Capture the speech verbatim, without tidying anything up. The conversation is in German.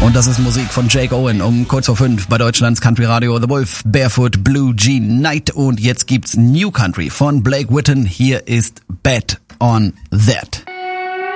Und das ist Musik von Jake Owen um kurz vor fünf bei Deutschlands Country Radio. The Wolf, Barefoot, Blue Jean Night. Und jetzt gibt's New Country von Blake Whitten. Hier ist Bet on That.